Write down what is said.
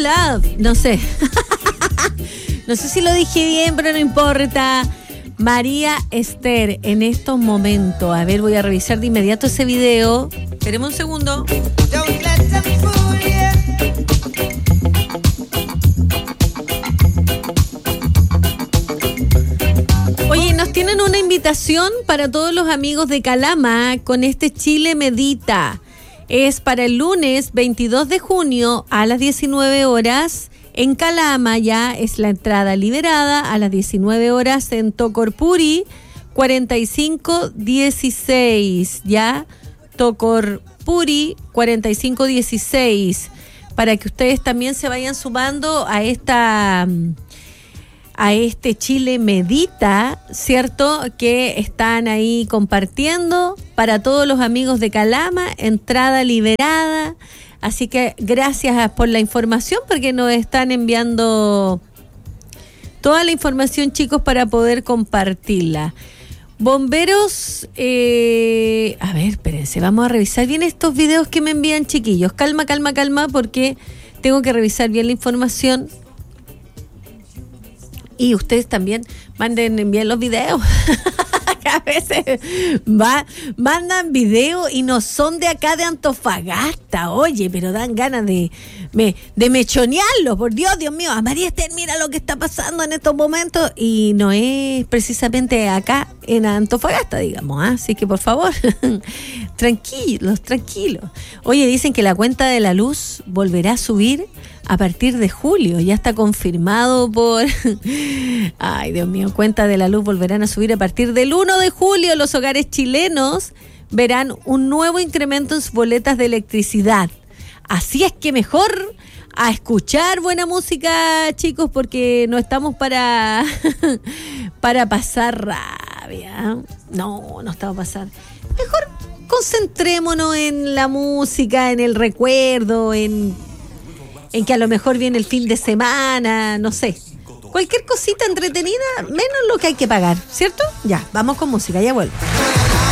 love. No sé. No sé si lo dije bien, pero no importa. María Esther, en estos momentos. A ver, voy a revisar de inmediato ese video. Espéreme un segundo. Oye, nos tienen una invitación para todos los amigos de Calama con este Chile Medita. Es para el lunes 22 de junio a las 19 horas. En Calama ya es la entrada liberada a las 19 horas en Tocorpuri 4516, ¿ya? Tocorpuri 4516, para que ustedes también se vayan sumando a este Chile Medita, ¿cierto? Que están ahí compartiendo para todos los amigos de Calama, entrada liberada. Así que gracias por la información, porque nos están enviando toda la información, chicos, para poder compartirla. Bomberos, a ver, espérense, vamos a revisar bien estos videos que me envían, chiquillos. Calma, porque tengo que revisar bien la información. Y ustedes también manden bien los videos. A veces mandan videos y no son de acá de Antofagasta, oye, pero dan ganas de mechonearlo, por Dios mío. A María Esther, mira lo que está pasando en estos momentos, y no es precisamente acá en Antofagasta, digamos, ¿eh? Así que por favor, tranquilos. Oye, dicen que la cuenta de la luz volverá a subir a partir de julio, ya está confirmado por... Ay, Dios mío, cuenta de la luz volverán a subir a partir del 1 de julio. Los hogares chilenos verán un nuevo incremento en sus boletas de electricidad. Así es que mejor a escuchar buena música, chicos, porque no estamos para pasar rabia. No estamos para pasar. Mejor concentrémonos en la música, en el recuerdo, en que a lo mejor viene el fin de semana, no sé. Cualquier cosita entretenida, menos lo que hay que pagar, ¿cierto? Ya, vamos con música, ya vuelvo.